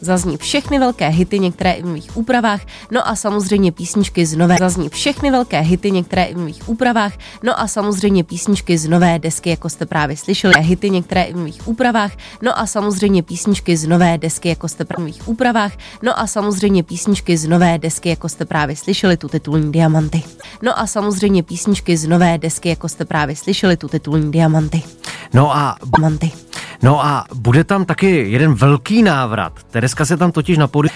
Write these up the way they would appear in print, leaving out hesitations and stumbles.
Zazní všechny velké hity, některé i v nových úpravách, no a samozřejmě písničky z nové. Zazní všechny velké hity, některé i v nových úpravách, no a samozřejmě písničky z nové desky, jako jste právě slyšeli. Hity, některé i v nových úpravách, no a samozřejmě písničky z nové desky, jako jste právě v nových úpravách, no a samozřejmě písničky z nové desky, jako jste právě slyšeli, tu titulní Diamanty. No a samozřejmě písničky z nové desky, jako jste právě slyšeli, tu titulní Diamanty. No a bude tam taky jeden velký návrat. Tereska se tam totiž na pódiu.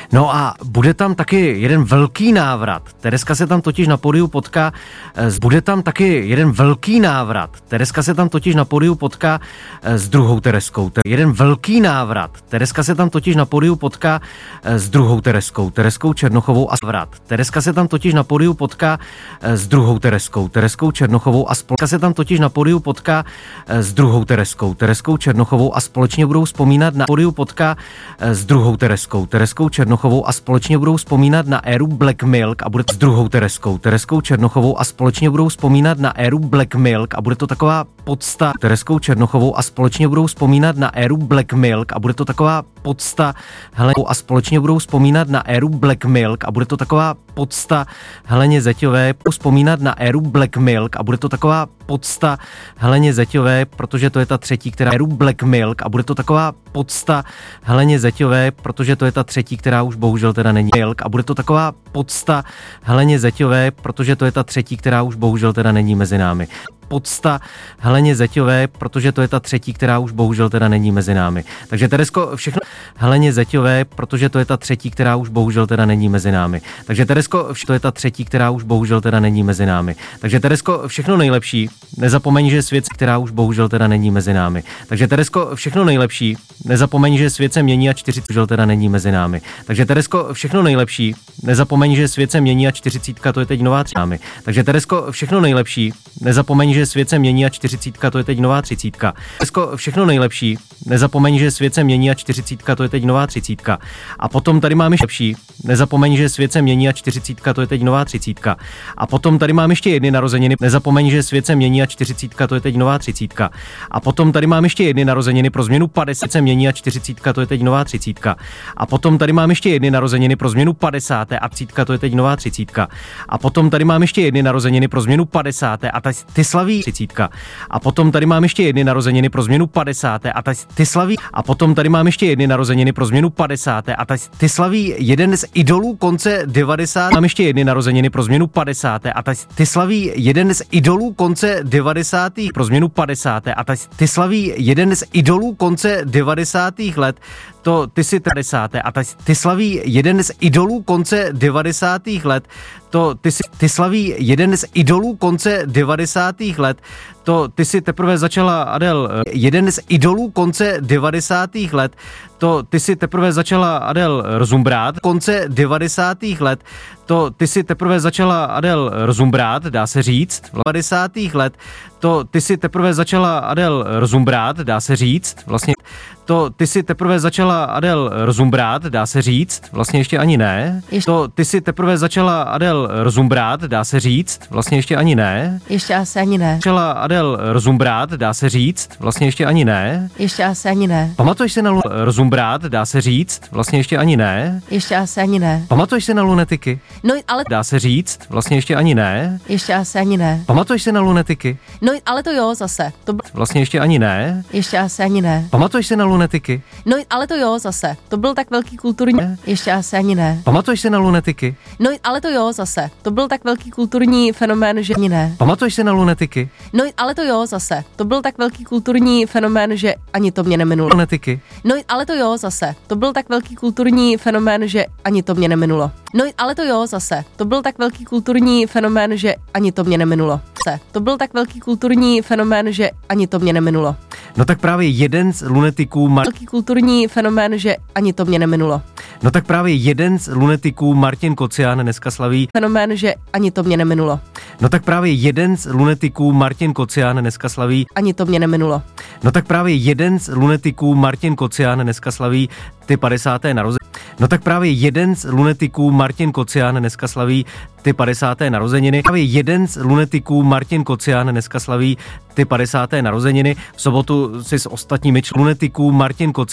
Tereska se tam totiž na pódiu potká. Bude tam taky jeden velký návrat. Tereska se tam totiž na pódiu potká s druhou Tereskou. Jeden velký návrat. Tereska se tam totiž na pódiu potká s druhou Tereskou. Tereskou Černochovou a vrat. Tereska se tam totiž na pódiu potká s druhou Tereskou Černochovou a společně se tam totiž na pódiu potká s druhou Tereskou Černochovou a společně budou vzpomínat na pódiu potká s druhou Tereskou Černochovou a společně budou vzpomínat na éru Black Milk a bude to s druhou Tereskou Černochovou a společně budou vzpomínat na éru Black Milk a bude to taková podsta Tereskou Černochovou a společně budou vzpomínat na éru Black Milk a bude to taková podsta a společně budou vzpomínat na éru Black Milk a bude to taková podsta Heleně Zeťové, vzpomínat na éru Black Milk a bude to taková podsta Heleně Zeťové, protože to je ta třetí, která éru Black Milk a bude to taková podsta Heleně Zeťové, protože to je ta třetí, která už bohužel teda není Milk a bude to taková podsta Heleně Zeťové, protože to je ta třetí, která už bohužel teda není mezi námi. Podsta Heleně Zeťové, protože to je ta třetí, která už bohužel teda není mezi námi. Takže Teresko, všechno Heleně Zeťové, protože to je ta třetí, která už bohužel teda není mezi námi. Takže Teresko, to je ta třetí, která už bohužel teda není mezi námi. Takže Teresko, všechno nejlepší. Nezapomeň, že svět, která už bohužel teda není mezi námi. Takže Teresko, všechno nejlepší. Nezapomeň, že svět se mění a 40 bohužel teda není mezi námi. Takže Teresko, všechno nejlepší. Nezapomeň, že svět se mění a 40 to je teď nová 30. Takže Teresko, všechno nejlepší. Nezapomeň, že svět se mění a 40 to je teď nová 30. Teresko, všechno nejlepší. Nezapomeň, že svět se mění a 40 to je teď nová 30. A potom tady mám ještě lepší. Nezapomeň, že svět se mění a 40 to je teď nová 30. A potom tady mám ještě jedny narozeniny. Nezapomeň, že svět se mění a 40 to je teď nová 30. A potom tady mám ještě jedny narozeniny pro změnu 50 se mění a 40 to je teď nová 30. A potom tady mám ještě jedny narozeniny pro změnu 50 a 30 to je teď nová 30. A potom tady mám ještě jedny narozeniny pro změnu 50 a ty slaví 30. A potom tady mám ještě jedny narozeniny pro změnu 50 a ty slaví. A potom tady mám ještě jedny narozeniny pro změnu 50 a ty slaví jeden z idolů konce 90. Mám ještě jedny narozeniny pro změnu 50 a ty slaví jeden z idolů konce 90. pro změnu 50 a ty slaví jeden z idolů konce 90. let. To ty si 50. a ty slaví jeden z idolů konce 90. let. To ty slaví jeden z idolů konce 90. let. To ty si teprve začala, Adel, jeden z idolů konce 90. let. To ty si teprve začala, Adel, rozumbrát konce 90. let. To ty si teprve začala, Adel, rozumbrát, dá se říct, v 90. let. To ty si teprve začala, Adel, rozumbrát, dá se říct, vlastně. To ty si teprve začala, Adel, rozumbrát, dá se říct, vlastně ještě ani ne. To ty si teprve začala, Adel, rozumbrát, dá se říct, vlastně ještě ani ne. Ještě asi ani ne. Začala, Adel, rozumbrát, dá se říct, vlastně ještě ani ne. Ještě asi ani ne. Pamatuješ se na rozumbrát, dá se říct, vlastně ještě ani ne. Ještě asi ani ne. Pamatuješ se na lunetiky? No, ale dá se říct, vlastně ještě ani ne. Ještě asi ani ne. Pamatuješ se na lunetiky? No, ale to jo, zase. To vlastně ještě ani ne. Ještě asi ani ne. Pamatuješ se na lunetiky? No, ale to jo, zase. To byl tak velký kulturní. Ještě asi ani ne. Pamatuješ se na lunetiky? No, ale to jo, zase. To byl tak velký kulturní fenomén, že ani ne. Pamatuješ se na lunetiky? No, ale to jo, zase. To byl tak velký kulturní fenomén, že ani to mě neminulo. Lunetiky? No, ale to jo, zase. To byl tak velký kulturní fenomén, že ani to mě neminulo. No, ale to jo, zase. To byl tak velký kulturní fenomén, že ani to mě neminulo. To byl tak velký kulturní fenomén, že ani to mě neminulo. No tak právě jeden z lunetiků velký kulturní fenomén, že ani to mě neminulo. No tak právě jeden z lunetiků Martin Kocián dneska slaví fenomén, že ani to mě neminulo. No tak právě jeden z lunetiků Martin Kocián dneska slaví ani to mě neminulo. No tak právě jeden z lunetiků Martin Kocián dneska slaví ty 50. narozeniny. No tak právě jeden z lunetiků Martin Kocián dneska slaví ty 50. narozeniny. Právě jeden z lunetiků Martin Kocián dneska slaví ty 50. narozeniny. V sobotu si s ostatními lunetiků Martin Kocián